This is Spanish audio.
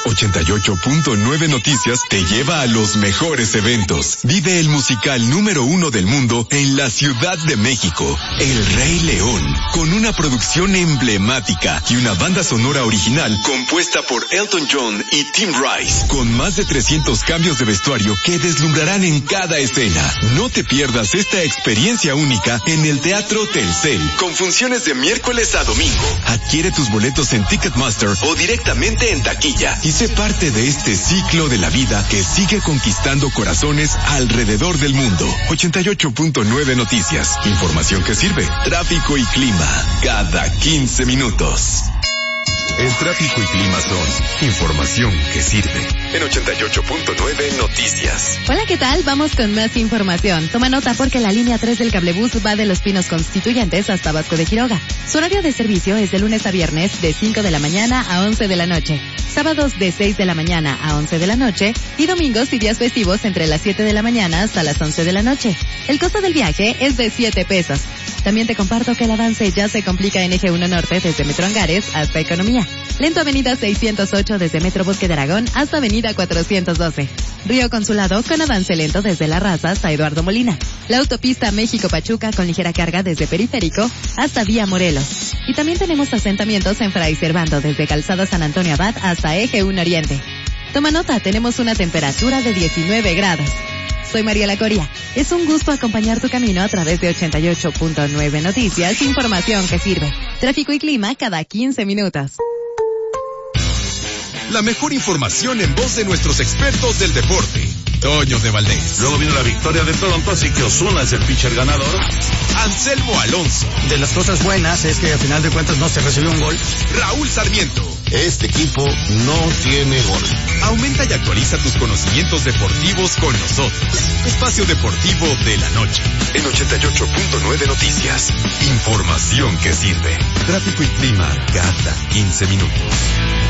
88.9 Noticias te lleva a los mejores eventos. Vive el musical número 1 del mundo en la Ciudad de México, El Rey León, con una producción emblemática y una banda sonora original compuesta por Elton John y Tim Rice, con más de 300 cambios de vestuario que deslumbrarán en cada escena. No te pierdas esta experiencia única en el Teatro Telcel, con funciones de miércoles a domingo. Adquiere tus boletos en Ticketmaster o directamente en taquilla y sé parte de este ciclo de la vida que sigue conquistando corazones alrededor del mundo. 88.9 Noticias. Información que sirve. Tráfico y clima cada 15 minutos. El tráfico y clima son información que sirve. En 88.9 Noticias. Hola, ¿qué tal? Vamos con más información. Toma nota porque la línea 3 del cablebús va de Los Pinos Constituyentes hasta Vasco de Quiroga. Su horario de servicio es de lunes a viernes de 5 de la mañana a 11 de la noche. Sábados de 6 de la mañana a 11 de la noche y domingos y días festivos entre las 7 de la mañana hasta las 11 de la noche. El costo del viaje es de 7 pesos. También te comparto que el avance ya se complica en Eje 1 Norte desde Metro Angares hasta Economía. Lento Avenida 608 desde Metro Bosque de Aragón hasta Avenida 412. Río Consulado con avance lento desde La Raza hasta Eduardo Molina. La autopista México-Pachuca con ligera carga desde Periférico hasta Vía Morelos. Y también tenemos asentamientos en Fray Servando desde Calzada San Antonio Abad hasta Eje 1 Oriente. Toma nota, tenemos una temperatura de 19 grados. Soy Mariela Coria. Es un gusto acompañar tu camino a través de 88.9 Noticias, información que sirve. Tráfico y clima cada 15 minutos. La mejor información en voz de nuestros expertos del deporte. Toño de Valdés. Luego vino la victoria de Toronto, así que Ozuna es el pitcher ganador. Anselmo Alonso. De las cosas buenas es que al final de cuentas no se recibió un gol. Raúl Sarmiento. Este equipo no tiene gol. Aumenta y actualiza tus conocimientos deportivos con nosotros. Espacio Deportivo de la Noche. En 88.9 Noticias. Información que sirve. Tráfico y clima cada 15 minutos.